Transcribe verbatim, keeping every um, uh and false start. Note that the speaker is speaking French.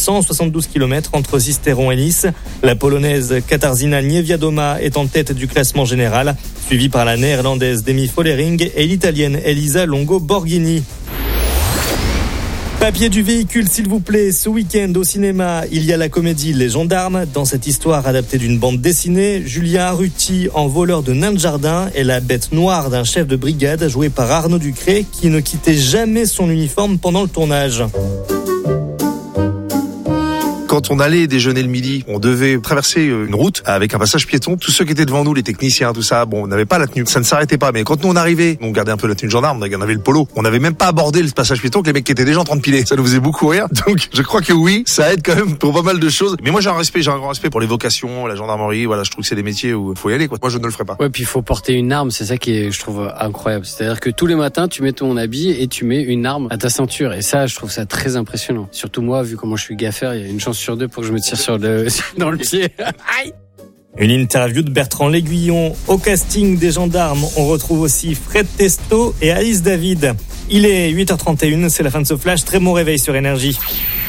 cent soixante-douze kilomètres entre Sisteron et Nice. La Polonaise Katarzyna Niewiadoma est en tête du classement général, suivie par la Néerlandaise Demi Follering et l'Italienne Elisa Longo Borghini. Papier du véhicule, s'il vous plaît. Ce week-end au cinéma, il y a la comédie Les Gendarmes. Dans cette histoire adaptée d'une bande dessinée, Julien Arruti, en voleur de nains de jardin, est la bête noire d'un chef de brigade joué par Arnaud Ducré, qui ne quittait jamais son uniforme pendant le tournage. Quand on allait déjeuner le midi, on devait traverser une route avec un passage piéton. Tous ceux qui étaient devant nous, les techniciens, tout ça, bon, on n'avait pas la tenue. Ça ne s'arrêtait pas. Mais quand nous on arrivait, on gardait un peu la tenue de gendarme, on avait le polo. On n'avait même pas abordé le passage piéton que les mecs qui étaient déjà en train de piler. Ça nous faisait beaucoup rire. Donc, je crois que oui, ça aide quand même pour pas mal de choses. Mais moi, j'ai un respect, j'ai un grand respect pour les vocations, la gendarmerie. Voilà, je trouve que c'est des métiers où il faut y aller, quoi. Moi, je ne le ferai pas. Ouais, puis il faut porter une arme. C'est ça qui est, je trouve, incroyable. C'est-à-dire que tous les matins, tu mets ton habit et tu mets une arme à ta ceinture. Et ça, je trouve ça très impressionnant. Surtout moi, vu comment je suis gaffeur, il y a une chance sur deux pour que je me tire sur le, dans le pied. Aïe! Une interview de Bertrand L'Aiguillon. Au casting des gendarmes, on retrouve aussi Fred Testo et Alice David. Il est huit heures trente et une, c'est la fin de ce flash. Très bon réveil sur Énergie.